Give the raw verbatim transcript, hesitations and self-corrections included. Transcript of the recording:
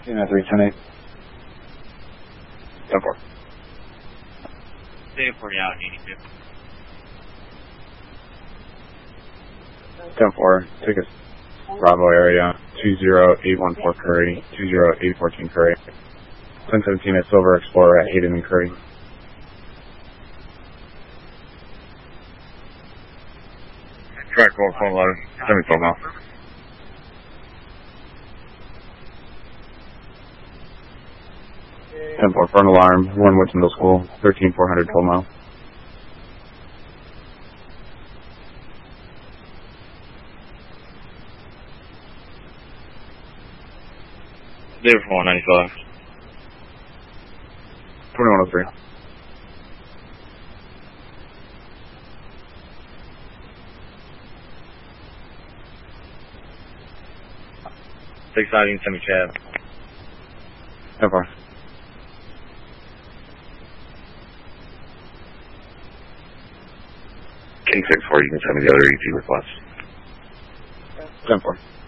Tina three ten eight. ten four. Day forty out, eighty-two. ten four, take us Bravo area, two zero eight one four Curry, two zero eight one four Curry. ten seventeen at Silver Explorer at Hayden and Curry. Track call, phone line, semi twelve now. ten four, front alarm, one Woods Middle School, thirteen four hundred, twelve mile. Day four ninety-five. twenty-one oh three. Six siding, semi cab. ten four. King six four, you can send me the other E T request. ten four.